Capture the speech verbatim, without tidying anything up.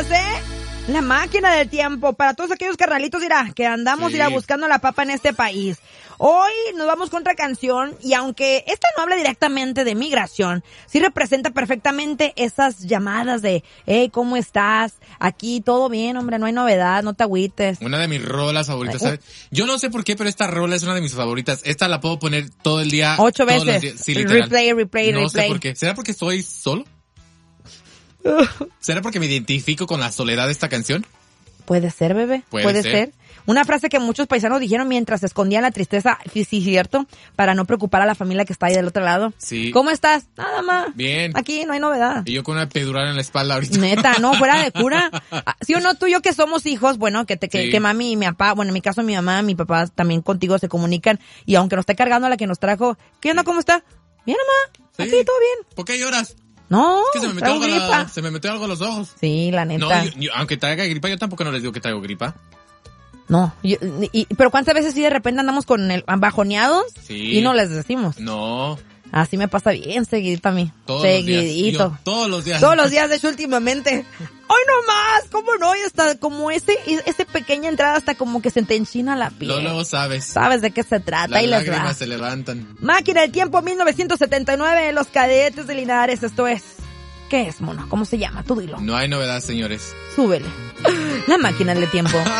¿eh? La máquina del tiempo, para todos aquellos carnalitos, mira, que andamos, Sí. mira, buscando la papa en este país. Hoy nos vamos con otra canción, y aunque esta no habla directamente de migración, sí representa perfectamente esas llamadas de, hey, ¿cómo estás? Aquí todo bien, hombre, no hay novedad, no te agüites. Una de mis rolas favoritas, Ay, ¿sabes? Yo no sé por qué, pero esta rola es una de mis favoritas. Esta la puedo poner todo el día. Ocho todos los veces. días. Sí, literal. Replay, replay, no replay. sé por qué. ¿Será porque estoy solo? ¿Será porque me identifico con la soledad de esta canción? Puede ser, bebé. Puede Puede, ser. ser. Una frase que muchos paisanos dijeron mientras escondían la tristeza, sí, sí, cierto, para no preocupar a la familia que está ahí del otro lado. Sí. ¿Cómo estás? Nada más. Bien. Aquí no hay novedad. Y yo con una pedural en la espalda ahorita. Neta, no, fuera de cura. Ah, ¿sí o no, tú y yo que somos hijos? Bueno, que te, que, Sí. que mami y mi papá, bueno, en mi caso mi mamá, mi papá también contigo se comunican, y aunque nos esté cargando la que nos trajo, ¿qué onda, cómo está? Bien, mamá. Sí. Aquí todo bien. ¿Por qué lloras? No, Es que se me metió, traigo algo a gripa. la- se me metió algo a los ojos. Sí, la No, neta. yo- yo- aunque traiga gripa, yo tampoco no les digo que traigo gripa. No, yo- y, pero ¿cuántas veces sí de repente andamos con el bajoneados Sí. y no les decimos? No, Así me pasa bien seguidito a mí. todos Seguidito. los días. Yo, todos los días. Todos los días, de hecho, últimamente. ¡Ay, no más! ¿Cómo no? Y hasta como ese, ese pequeña entrada hasta como que se te enchina la piel. Luego, luego sabes. ¿Sabes de qué se trata? Las Ahí les va. lágrimas se levantan. Máquina del tiempo, mil novecientos setenta y nueve, Los Cadetes de Linares, esto es... ¿Qué es, mono? ¿Cómo se llama? Tú dilo. No hay novedad, señores. Súbele. La máquina del tiempo.